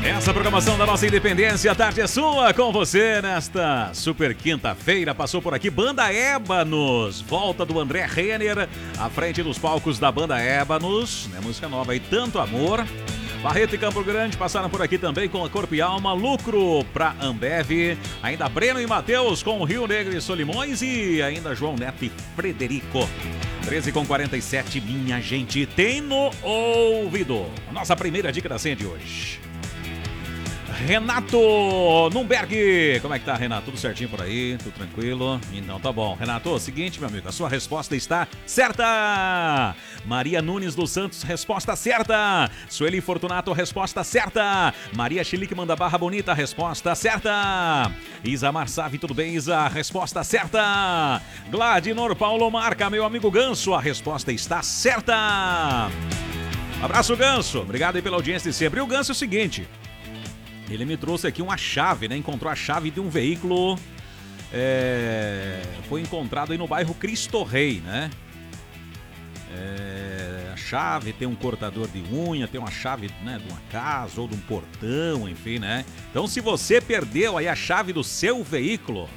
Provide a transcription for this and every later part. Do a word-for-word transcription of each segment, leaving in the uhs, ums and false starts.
Essa programação da nossa Independência, a tarde é sua, com você nesta super quinta-feira. Passou por aqui Banda Ébanos, volta do André Renner, à frente dos palcos da Banda Ébanos, né? Música nova aí, Tanto Amor. Barreto e Campo Grande passaram por aqui também com a Corpo e Alma, Lucro pra Ambev, ainda Breno e Matheus com Rio Negro e Solimões e ainda João Neto e Frederico. treze com quarenta e sete, minha gente, tem no ouvido. Nossa primeira dica da senha de hoje. Renato Nunberg, como é que tá, Renato? Tudo certinho por aí? Tudo tranquilo? Então tá bom. Renato, seguinte, meu amigo, a sua resposta está certa. Maria Nunes dos Santos, resposta certa. Sueli Fortunato, resposta certa. Maria Chilique manda barra bonita, resposta certa. Isa Marsavi, tudo bem, Isa? Resposta certa. Gladinor Paulo Marca, meu amigo Ganso, a resposta está certa. Abraço, Ganso. Obrigado aí pela audiência de sempre. E o Ganso é o seguinte... Ele me trouxe aqui uma chave, né? Encontrou a chave de um veículo. É... Foi encontrado aí no bairro Cristo Rei, né? É... A chave tem um cortador de unha, tem uma chave, né, de uma casa ou de um portão, enfim, né? Então, se você perdeu aí a chave do seu veículo,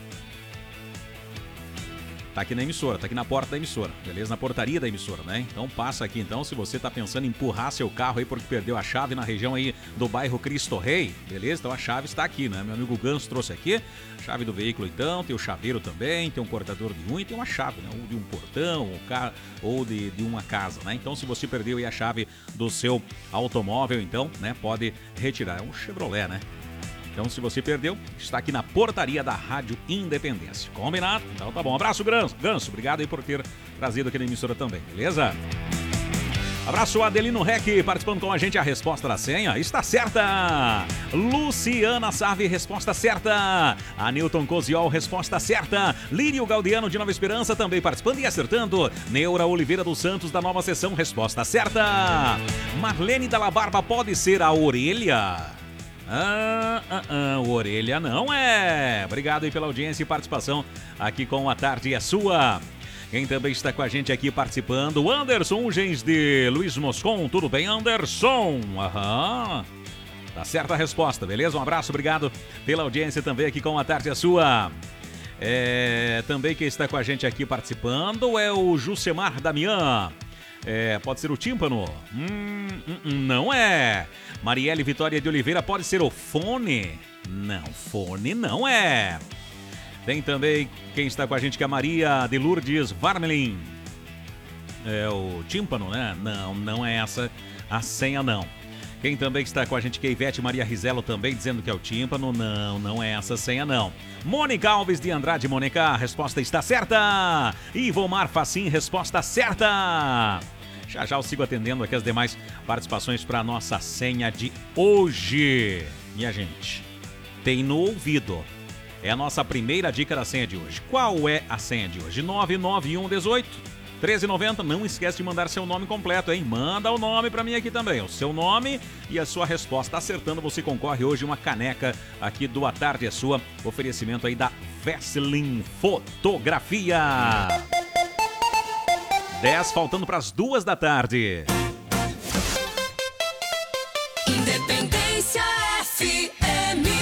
tá aqui na emissora, tá aqui na porta da emissora, beleza? Na portaria da emissora, né? Então passa aqui então, se você tá pensando em empurrar seu carro aí porque perdeu a chave na região aí do bairro Cristo Rei, beleza? Então a chave está aqui, né? Meu amigo Ganso trouxe aqui, chave do veículo então, tem o chaveiro também, tem um cortador de unha e tem uma chave, né? Ou de um portão, ou, ca... ou de, de uma casa, né? Então se você perdeu aí a chave do seu automóvel, então, né? Pode retirar, é um Chevrolet, né? Então, se você perdeu, está aqui na portaria da Rádio Independência. Combinado? Então tá bom. Abraço, Ganso. Obrigado aí por ter trazido aqui na emissora também, beleza? Abraço, Adelino Rec, participando com a gente. A resposta da senha está certa. Luciana Sarve, resposta certa. Anilton Coziol, resposta certa. Lírio Gaudiano de Nova Esperança também participando e acertando. Neura Oliveira dos Santos da Nova Seção, resposta certa. Marlene Dalla Barba, pode ser a orelha? Ah, ah, ah, orelha não é. Obrigado aí pela audiência e participação aqui com A Tarde é Sua. Quem também está com a gente aqui participando, Anderson Ugens de Luiz Moscon. Tudo bem, Anderson? Aham. Tá certa a resposta, beleza? Um abraço, obrigado pela audiência também aqui com A Tarde é Sua. É, também quem está com a gente aqui participando é o Jusemar Damian. É, pode ser o tímpano? Hum, hum, não é. Marielle Vitória de Oliveira, pode ser o fone? Não, fone não é. Tem também quem está com a gente que é a Maria de Lourdes Varmelin. É o tímpano, né? Não, não é essa a senha não. Quem também está com a gente que é a Ivete Maria Rizelo também dizendo que é o tímpano. Não, não é essa senha não. Mônica Alves de Andrade, Mônica, a resposta está certa. Ivomar Facim, resposta certa. Já já eu sigo atendendo aqui as demais participações para a nossa senha de hoje. Minha gente, tem no ouvido. É a nossa primeira dica da senha de hoje. Qual é a senha de hoje? nove nove um um oito, treze noventa. Não esquece de mandar seu nome completo, hein? Manda o nome para mim aqui também. O seu nome e a sua resposta. Acertando, você concorre hoje uma caneca aqui do A Tarde é Sua. Oferecimento aí da Veslin Fotografia. dez faltando para as duas da tarde. Independência F M.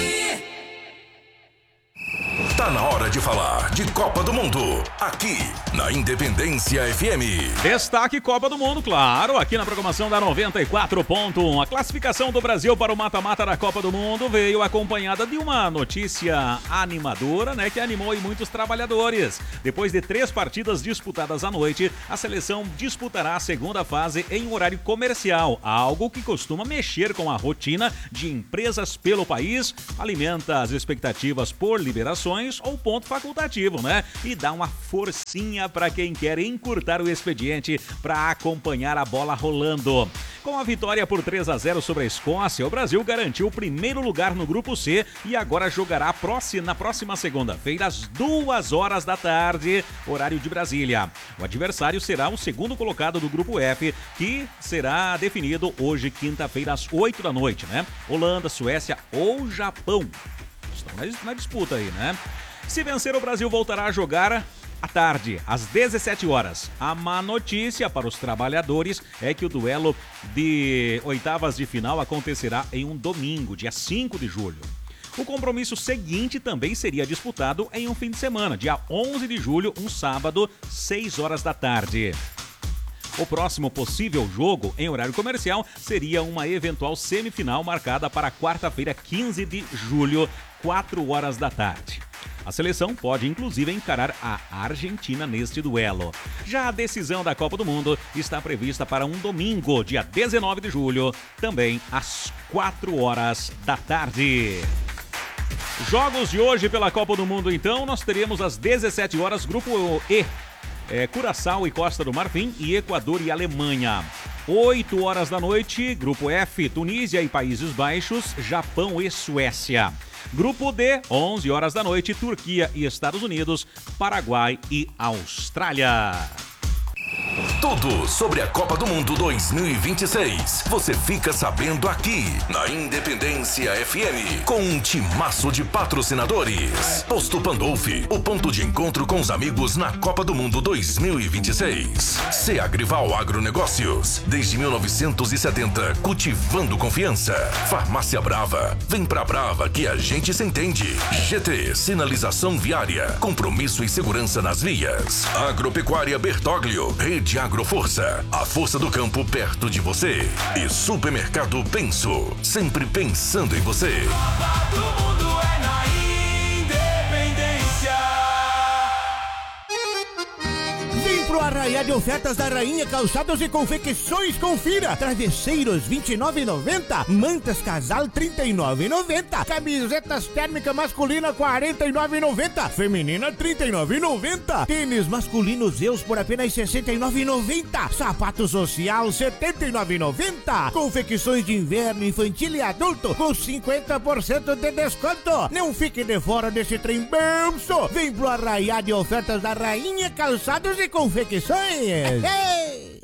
Tá na hora de falar de Copa do Mundo, aqui na Independência F M. Destaque Copa do Mundo, claro, aqui na programação da noventa e quatro ponto um. A classificação do Brasil para o mata-mata da Copa do Mundo veio acompanhada de uma notícia animadora, né, que animou aí muitos trabalhadores. Depois de três partidas disputadas à noite, a seleção disputará a segunda fase em horário comercial, algo que costuma mexer com a rotina de empresas pelo país, alimenta as expectativas por liberações ou ponto facultativo, né? E dá uma forcinha para quem quer encurtar o expediente para acompanhar a bola rolando. Com a vitória por três a zero sobre a Escócia, o Brasil garantiu o primeiro lugar no Grupo C e agora jogará na próxima segunda-feira às duas horas da tarde, horário de Brasília. O adversário será o segundo colocado do Grupo F, que será definido hoje, quinta-feira, às oito da noite, né? Holanda, Suécia ou Japão estão na disputa aí, né? Se vencer, o Brasil voltará a jogar À tarde, às dezessete horas. A má notícia para os trabalhadores é que o duelo de oitavas de final acontecerá em um domingo, dia cinco de julho. O compromisso seguinte também seria disputado em um fim de semana, dia onze de julho, um sábado, seis horas da tarde. O próximo possível jogo em horário comercial seria uma eventual semifinal marcada para quarta-feira, quinze de julho, quatro horas da tarde. A seleção pode inclusive encarar a Argentina neste duelo. Já a decisão da Copa do Mundo está prevista para um domingo, dia dezenove de julho, também às quatro horas da tarde. Jogos de hoje pela Copa do Mundo, então, nós teremos às dezessete horas, Grupo E. É, Curaçao e Costa do Marfim e Equador e Alemanha. oito horas da noite, Grupo F, Tunísia e Países Baixos, Japão e Suécia. Grupo D, onze horas da noite, Turquia e Estados Unidos, Paraguai e Austrália. Tudo sobre a Copa do Mundo dois mil e vinte e seis. Você fica sabendo aqui na Independência F M, com um timaço de patrocinadores. Posto Pandolfi, o ponto de encontro com os amigos na Copa do Mundo dois mil e vinte e seis. C Agrival Agronegócios, desde mil novecentos e setenta, cultivando confiança. Farmácia Brava, vem pra Brava que a gente se entende. G T, sinalização viária, compromisso e segurança nas vias. Agropecuária Bertoglio, Rede Agroforça, a força do campo perto de você. E Supermercado Penso, sempre pensando em você. Copa do Mundo é na Independência. Vem pro arraiá de ofertas da Rainha Calçados e Confecções, confira. Travesseiros vinte e nove reais e noventa centavos, mantas casal trinta e nove reais e noventa centavos, camisetas térmica masculina quarenta e nove reais e noventa centavos, feminina trinta e nove reais e noventa centavos, tênis masculinos Zeus por apenas sessenta e nove reais e noventa centavos, sapato social setenta e nove reais e noventa centavos, confecções de inverno, infantil e adulto com cinquenta por cento de desconto. Não fique de fora desse trem benção. Vem pro arraiá de ofertas da Rainha Calçados e Confecções. Hey!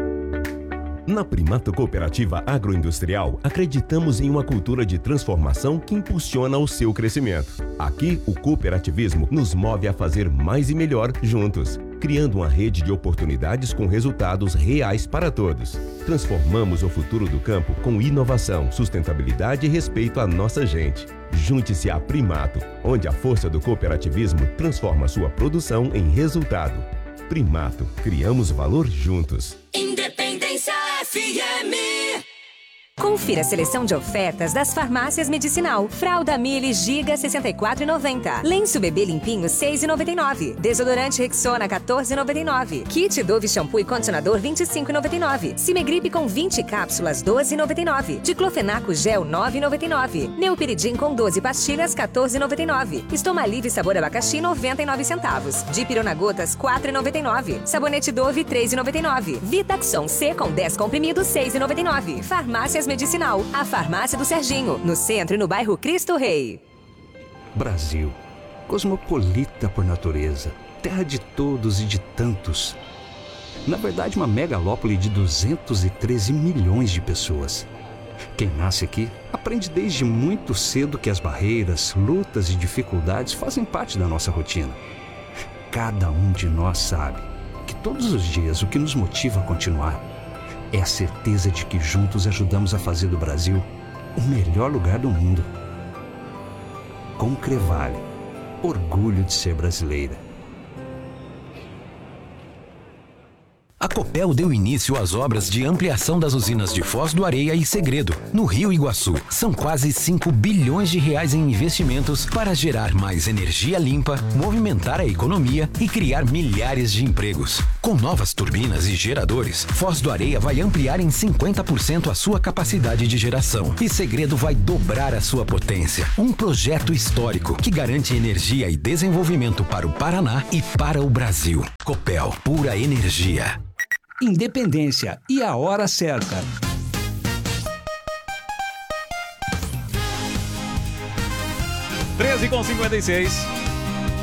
Na Primato Cooperativa Agroindustrial, acreditamos em uma cultura de transformação que impulsiona o seu crescimento. Aqui, o cooperativismo nos move a fazer mais e melhor juntos, criando uma rede de oportunidades com resultados reais para todos. Transformamos o futuro do campo com inovação, sustentabilidade e respeito à nossa gente. Junte-se à Primato, onde a força do cooperativismo transforma sua produção em resultado. Primato, criamos valor juntos. Independência F M. Confira a seleção de ofertas das farmácias Medicinal. Fralda Mili Giga sessenta e quatro reais e noventa centavos. Lenço bebê limpinho seis reais e noventa e nove centavos. Desodorante Rexona quatorze reais e noventa e nove centavos. Kit Dove shampoo e condicionador vinte e cinco reais e noventa e nove centavos. Cimegripe com vinte cápsulas doze reais e noventa e nove centavos. Diclofenaco gel nove reais e noventa e nove centavos. Neupiridim com doze pastilhas quatorze reais e noventa e nove centavos. Estomalive sabor abacaxi noventa e nove centavos. Dipirona gotas quatro reais e noventa e nove centavos. Sabonete Dove três reais e noventa e nove centavos. Vitaxon C com dez comprimidos seis reais e noventa e nove centavos. Farmácias Medicinal, a farmácia do Serginho, no centro e no bairro Cristo Rei. Brasil, cosmopolita por natureza, terra de todos e de tantos. Na verdade, uma megalópole de duzentos e treze milhões de pessoas. Quem nasce aqui aprende desde muito cedo que as barreiras, lutas e dificuldades fazem parte da nossa rotina. Cada um de nós sabe que todos os dias o que nos motiva a continuar é a certeza de que juntos ajudamos a fazer do Brasil o melhor lugar do mundo. Concrevale, orgulho de ser brasileira. A Copel deu início às obras de ampliação das usinas de Foz do Areia e Segredo, no Rio Iguaçu. São quase cinco bilhões de reais em investimentos para gerar mais energia limpa, movimentar a economia e criar milhares de empregos. Com novas turbinas e geradores, Foz do Areia vai ampliar em cinquenta por cento a sua capacidade de geração e Segredo vai dobrar a sua potência. Um projeto histórico que garante energia e desenvolvimento para o Paraná e para o Brasil. Copel, pura energia. Independência e a hora certa. treze com cinquenta e seis.